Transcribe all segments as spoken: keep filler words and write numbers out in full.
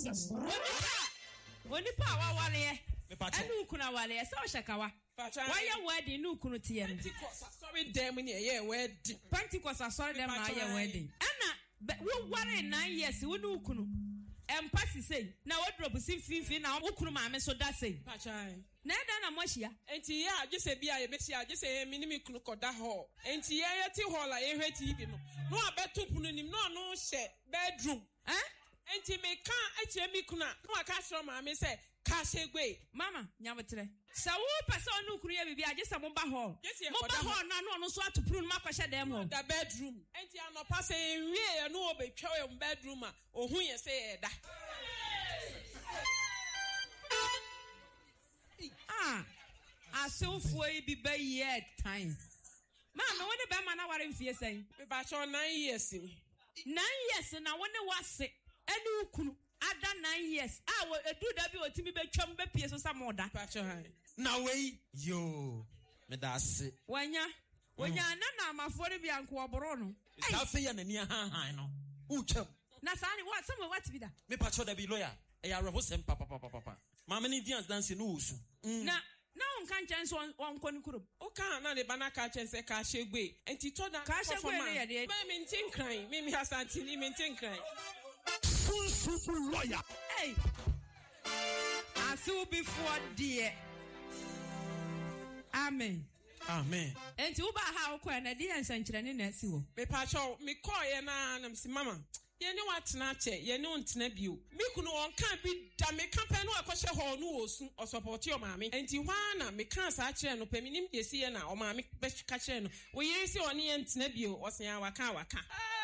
Jesus. Woni pa wa wale enu kuna wale so shakawa why wedding no kunu tie Pentecost sorry dem ni e wedding Pentecost sorry dem na ye wedding ana wo ware nine years wo no kunu empasi say na wo drop sin finfin na wo kunu maame so da say pachai na da na mohia enti ya agese bia ye besia agese mi ni mi kunu koda ho enti ye ye ti ho la ye hwe T V no no abeto punu nim no no hye bedroom eh enti me kan etie mi kuna no aka shro maame say ka shegwe mama nyabotre sa wo pese onu kunu ye bibia agese mo ba ho mo ba ho na no no so atopuru no makwahye dem ho the bedroom enti anopa say enwie no obetwa we bedroom a ohun ye say e da ah asofo e bi ba ye time mama woni be ma na ware mfie sai me ba cho nine years nine years na woni wase enu ukunu ada nine years ah we edu da bi otimi be twam be pie so samoda pa cho han na we yo me da se wanya wanya na na amafore bi anko oboro no sa fe ya na ni han han no utwam na sa ni what some what bi da me pa cho da bi lawyer e ya reho sem papa papa papa mama ni dance dance no usu na na on kan chance on on koni kurum o kan na de bana ka chance ka shegbe enti to da ka shegbe ne ye me me tin kran me me hasanti ni me tin kran full super lawyer hey asu before dear amen amen enti uba ha okwa na de ensankyere ne na asi wo me pa cho me call ye na na msi mama ye ne watena che ye ne ontena bio me kunu on kan bi da me kan pe no akwhye ho no osu o support your maame enti hwa na me kan sa kire no pe minim de si ye na o maame be ka kire no wo ye si oni ye ntena bio o sen awaka awaka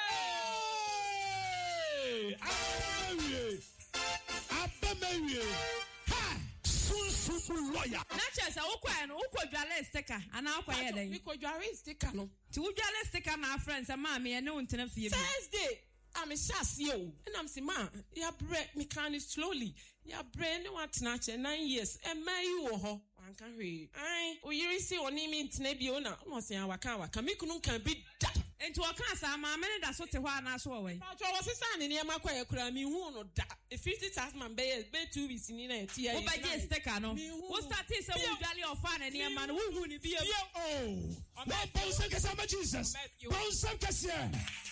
eh awie abamewie ha super lawyer na chesa ukwa no ukwa dwale sticker ana ukwa ye den me ko dwale sticker no ti udwale sticker na friends maame ye ne ontena fie bi Thursday I'm a chassis yo and I'm saying ma ya break me can slowly ya brain no what na nine years e ma you ho wan kan hwe ai o yiri si oni mi ntena bi o na o say waka waka me kunu kan bi da enti o kan sa ma me da so te ho ana so we pa cho wo sisa ne ne makwa ya kura mi hu no da e fifty thousand man be be two weeks ni na ti ya wo ba je sticker no wo start say wo dwale ofa na ne ma no wo hu ni bi e oh na bonsa kasa ma Jesus bonsa kasa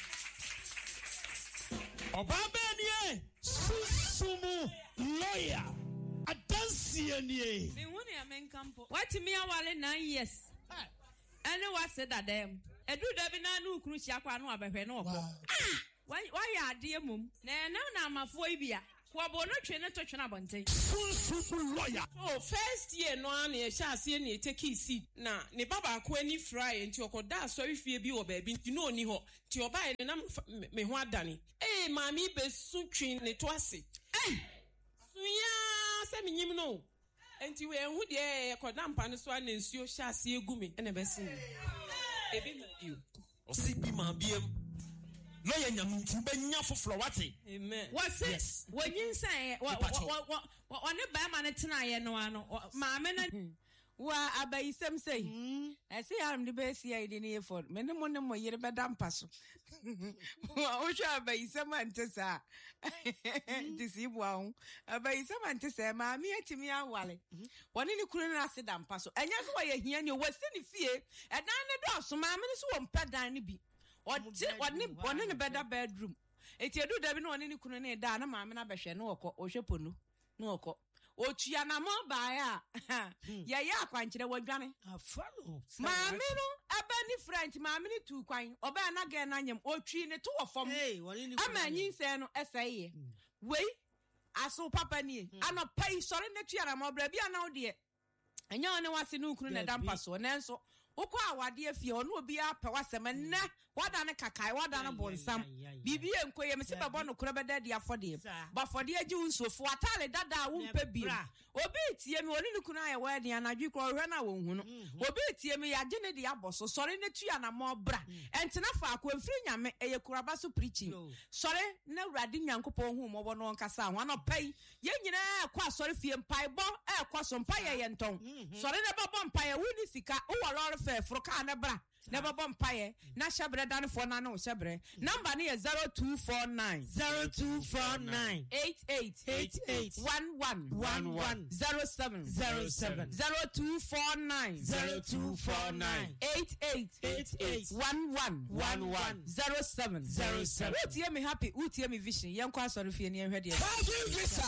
Obaba nie susumu lawyer adansie nie me woni amenkampo what me awale nine years ene wase dadem edu da bi na nu kuru chia kwa no abehwe no okọ ah why why ade mum na na na amafo ibia kwa bo no twe ne to twe na bonten susumu lawyer oh first year no an e sha ase ne take seat na ne baba ko ani fry enti okoda asori fie bi wo ba bi nti no oni ho ti oba ne na me ho adane eh mami be sutwi ne to ase eh suya se minyim no enti we hu de koda mpa ne so an nsuo sha ase egu me ene be sin ebi ma you o si bi ma biem no ye nyamunti be nya foforo wate amen what's yes when you say what what what ne ba ma ne tena ye no ano maame na wa abayisem say I say am the best here in the effort me ne mo ne mo yire be dampa so wa o hwa abayisem antesa disibu ahun abayisem antesa maame atimi awale woni ne kuru na ase dampa so enya so wa ye hia ne wasi ne fie edan ne do so maame ne so wo mpedan ne bi Oti wani wani ne better bedroom. Eti edu da bi no wani ni kunu ne da na maame na behwe ne okọ ohwepo no na okọ. Otua na mo ba ya. Ya ya akwankyere wadwane. Afalo. Maame no aba ni French maame ni tu kwan. Oba na ga na nyem otwi ne to wofom. Hey, wani ni. Ama nyinse no eseye. Wei aso papa ni. Ano pai sore ne tua na mo bra bi ana wo de. Enya one wase no kunu ne dampa so nenso ukọ awade afie ono obi apɛ wasɛm nne wada ne kakai wada ne bonsam bibie nkoye me se bɛbɔ no kora bɛda dia afɔde ba afɔde agi unsofo atale dada wo mpa bi obi tie me oni ne kunu ayɛ wadi anadwi kɔ hwɛ na wo hu no obi tie me ya gye ne dia bɔso sɔre ne tua na mo bra entena fa akɔ mfiri nyame eye kuraba so preaching sɔre na wurade nyankopɔ hu mo bɔ no nkasa ho na pai ye nyina akɔ asɔre fie mpaibɔ ɛkɔ so mpa yɛ yɛntɔn sɔre ne bɛbɔ mpa yɛ wo ni sika wo wɔ fe froka na bra Never bumpaye. Na shabre dan for na no shabre. Number ni zero two four nine zero two four nine eight eight eight eight one one one one zero seven zero seven zero two four nine zero two four nine eight eight eight eight one one one one zero seven zero seven. What hear me happy? What hear me vision? Young class or if you near ready. Calvin Visa,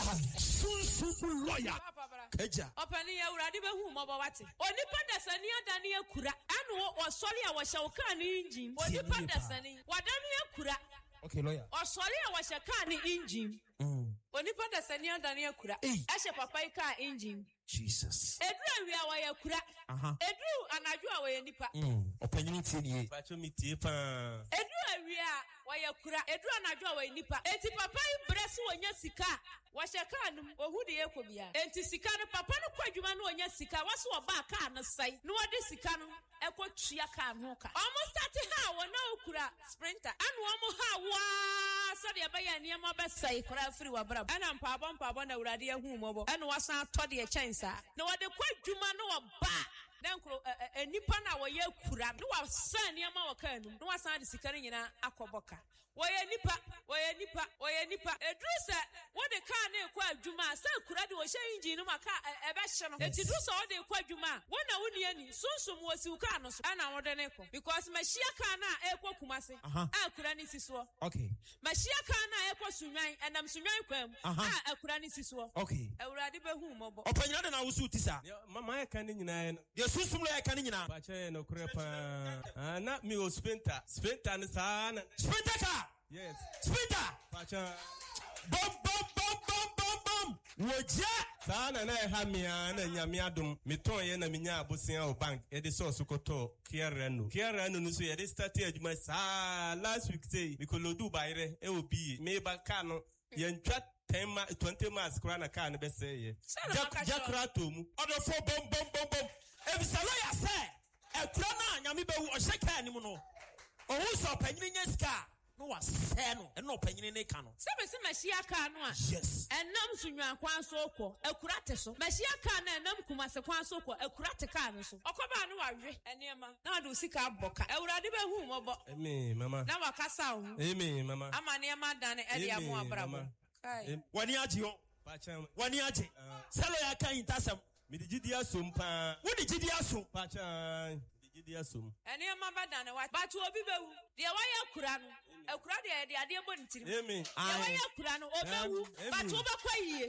Sunsun lawyer. Keja. Opani ya urade be hu mo bawate. Onipa dasani adani akura. Anu o sori a wo hye ka ni engine. Onipa dasani wadani akura. Okay, lawyer. O sori a wo hye ka ni engine. Mm. Onipa dasani adani akura. Ehye papa ka engine. Jesus. Edru wi a wo ya kura. Aha. Edru anaju a wo ya nipa. Mm. Opanyini tie nie. Pacho mi tie pa. Edru wi a wo ya kura. Edru anaju a wo ya nipa. Enti papa ibresi wonya sika. Washe ka no ohu de ekobia. Enti sika no papa no kwadwuma no onya sika. Waso oba ka no sai. No ode sika no ekotua ka no ka. Almost start ha wo na okura sprinter. Anu omo ha wa so de abaya niam obesai kora free wa bra. Ana mpabo mpabo na urade ehu mobo. Anu wasan to de chensa. Na wode kwadwuma no oba. Then enipa na wo ye kura no wa san niam wa ka nu. No wasan de sika nyina akoboka. Woye nipa, woye nipa, woye nipa. Edrusa, what the car ne kwa juma, sa kuradi wo she engine no maka ebe hye no. Eti drusa wo de kwa juma, wona woni ani, sunsum wo si uka no so. Ana wo de ne ko. Because machia car na e kwa kumase. A kura ni sisuo. Okay. Machia car na e kwa sunwan, enam sunwan kwam. A akura ni sisuo. Okay. Ewurade be hu mobo. Opanyina de na wo su tisa. Mama ya kan nyina ye. Ye sunsum la ya kan nyina. Pacho ye no kure pa. Ah na mi o sprinter. Sprinter ni sa na. Sprinter car. Yes. Sprinter. Pacho. Bom bom bom bom bom bom. Woja. Sa na na ha mi na nyame adom. Me ton ye na me nya abosia o bank. E de so so koto Kia Reno. Kia Reno no so ye de start adwuma sa last week say me ko lodu bayre e obi. Me ba ka no ye ntwa ten ma twenty miles kura na car no be say ye. Jakra to mu. Odo fo bom bom bom bom. If sa lawyer say e kura na nyame be wu o sheka ani mu no. O hu so panyini nya ska. No was say no, and no opinion in cano. Seven Machia car no. Yes. And num sunya kwan soko, a curate so. Machia car and num kumasa kwan soko, a curate car so. Okoba no are and yama. Now do sika boka. I would have whom about me, Mama. Now a casa. Amy, Mama. I'm a near man, Eddie Amua Bravo. One yaji, one yaji. Salaya can tasam. Mididia sumpa. What did you do? Pacha. And near Mama Dana, but to be the Awaya Kurano. A crowd, the idea bunting. Amy, I Kurano, Oba, but over quay.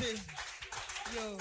Yo.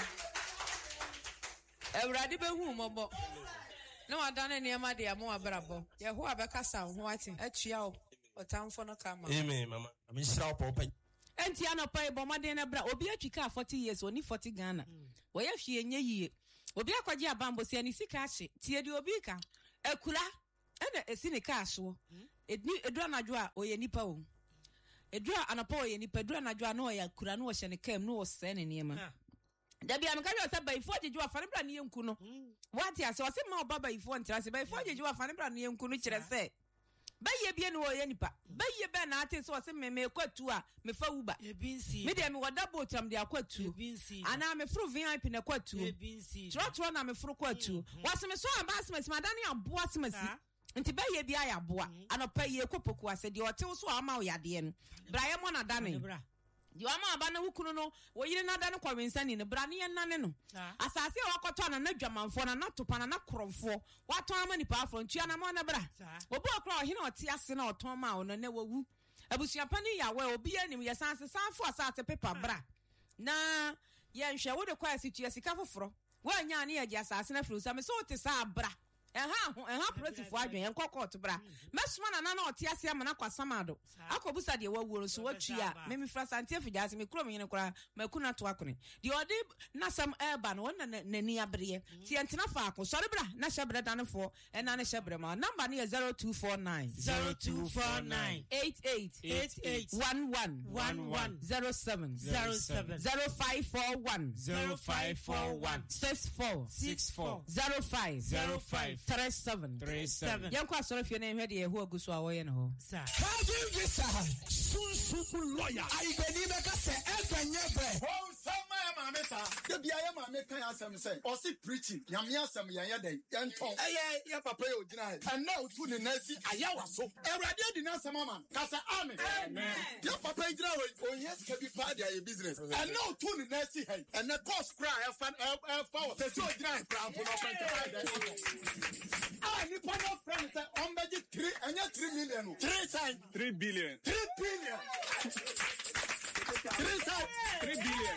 A radical whom about. No, I done any my dear more bravo. Ya who have a casa, writing a chiao or town for no camera. Amy, Mama. I mean, sharp open. And Tiana Pay Bomadena Bra, Obia Chica forty years, only forty Ghana. Where she and ye. Obia Quadia Bambo, Siani Sikashi, Tia di Obika, a kula, and a sinicaso. It knew a drama draw or ye nipo. A draw and a poy and Nipadrona draw no ya kurano and came no sending him. Debbie, I'm going to say by forty you are Fanibran Yam Kuno. What yes, was it more Baba if one trust by forty you are Fanibran Yam Kunucha say. Bay ye bien or yenipa. Bay ye ben artist was a me quite two, me fauba. Medium what double time they are quite two. And I'm a fruit V I P in a quite two. Trot one, I'm a fruit quite two. What's my son, Bassmas, Madania, Bossmas. Nti be ye bia ya boa anopa ye kopoku ase de ote so ama ya de no bra ye mo na dane de ama aba na hukunu no wo yire na dane kwa wensani ne bra ne ye nane no asase wa koto na na dwamanfo na na topa na na kromfo wato ama nipa afro ntua na mo na bra obi okra ohine ote ase na oton ma wo no na wawu abusuapa ni ya we obi anim ye sanse sanfo asate pepa bra na ye nhwe wo de kwa asitua sika foforo wo anya ne ye dia asase na fru sa me so te sa bra Eha, eha presi fo adwen enko court bra. Mesuma na na na ote ase amana kwasamado. Akobusa de wawuro so watwia. Me me fra sante afidase me kuro me nyene kora makuna to akone. De ode na sam eba no na nani abreye. Ti entena fa akọ sori bra na hyebre danefo e na na hyebre ma. Number na zero two four nine zero two four nine eight eight eight eight one one one one zero seven zero seven zero five four one zero five four one six four six four zero five zero five three seven three seven. Yanko asoro fie na ehwe de ehu aguso awoye no ho. Sir. Calvin Visa, Sunsun lawyer. I believe I can say, "Ever never." Oh, some man, sa de bia ye ma me kan asem say o si preaching nyame asem ye ye den ye nton eye ye papa ye ogina he and now tu ne nasi ayawa so ewrade di na asem ama kasa amen amen ye papa igina o yes can be part of your business and now tu ne nasi he and the cost cry e fa e fa o se ogina he kra po no kwenta ah ni pa no friend say on budget three anya three million three sign three billion three billion three sign three billion.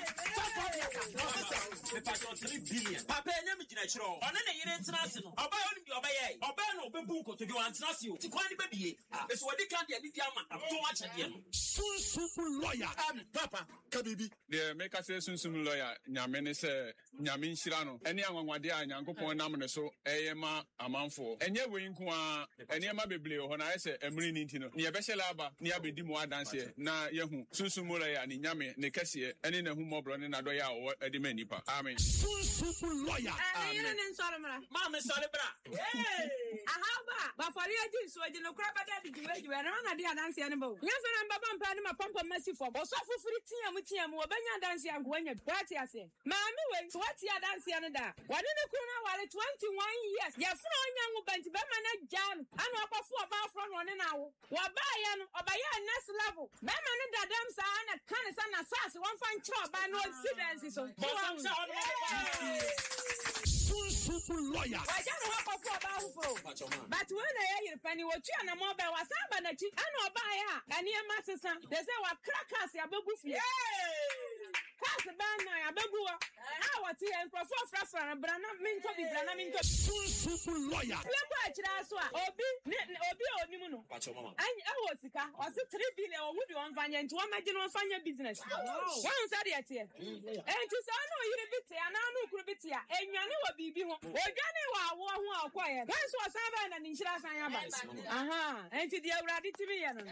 three billion. Papa, I am natural. On any international. About your bay. About no book to do international. To quite baby. It's what they can't get the yama. Too much again. Soon, soon, lawyer. Papa, Kabibi. The make us say soon, lawyer. Yamene say, Yamin Shirano. Any young one there, Yanko Ponamon, so A M A, a month for. And yet, we inquire, and Yama Biblio, when I say, Emily Nintino, near Besselaba, near Bedimo dance here. Na Yahu, Susu Mulaya, and Yame, Nekasia, and in a humo brand in Adoya or Edimenipa. Amen. Soon, lawyer. Mama, sorry, bra. Hey, Ahaba, but for you, so I didn't crab at that. You are not a dear dance animal. Yes, and I'm Baba and pump mercy for boss of free tea with tea and Wabanya dance and when you're party. I say, Mammy, wait, what you dance Canada? Why didn't you know what twenty-one years? Yes, no young bent Bama jam and up for about from one an hour. Wabayan or by your next level. Bama and the damn son at Canada and Sass, one fine chop by no incidents. So, soon, lawyer. I don't know what for. But when I hear Penny, what you and a mobile was somebody, I know by her, and near Master, they say what crackers, ya babu. Pass the band, I babu. I was here and perform for a brana minto, the brana minto. Soon, lawyer. Obi, Obi, Onimuno. And I was sick, I was three billion or would you on Vanya to imagine on Fanya business. One said it here. And to say, I know you're a bit, and I know you're a bit here, and you know what be home. Or Johnny, wow, quiet. That's what Saban and Inshira Sayaba. Aha, and to the ready to be.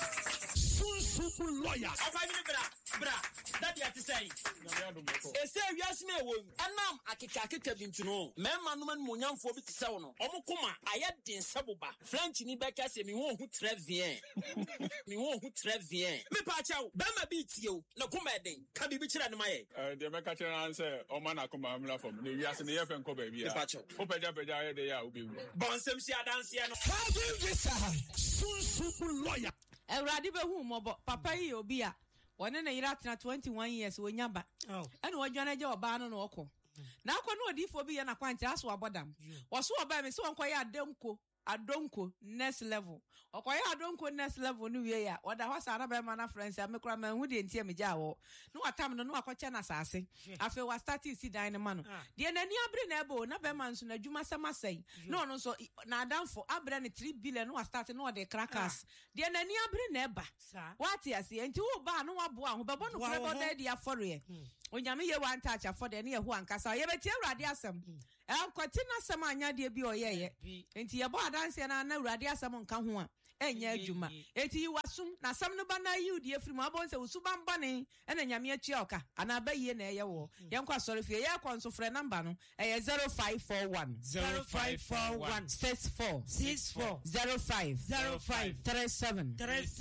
Soon, lawyer. Bra, that you have to say. A serious me won. And now I can take it to know. Man, man, Munyam for it sound. Omukuma, I had the Sabuba. French in Becca say me won't who Trevian. Me won't who Trevian. Me patch out. Bama beats you. No come at them. Can be bitched at my Uh, the Mecacher answer, O Manacoma from the Yas and the F and Kobe. Patch out. Open up a day, they are be. Bonsem Sia Danciano. How do you soon, lawyer? A radical whom, Papa Obia. One in a year twenty-one years when yamba. Oh, and what John Joe Barnon Oko. Now, no D for be an acquaintance, that's what about them. Was so about me so quiet, don't Adonko next level. Or quite Adonko next level new year. What the horse Arab man friends and Macraman would in Tiam Jawo. No time no question assassin. I feel was starting to see Dynamano. The enemy Abrinebo, never man's in a Juma Sama say. No, no, so now down for Abran three billion was starting all the crackers. The enemy Abrineba. What yes, and two bar no one, but one of them they are for you. When you mean one touch for the near one casa, you bet you're radiasum. El Cotina Samanya de Bio ye, and your board dance and I know radiasum on Kahua. And ya Juma. Eti you assume na some no bana you dear from our bones of Suban Bunny and then Yamia Chioka and I bay ye na yawo. Yanko sorry for ya consul for Nambano a zero five four one zero five four one six four six four zero five zero five three seven.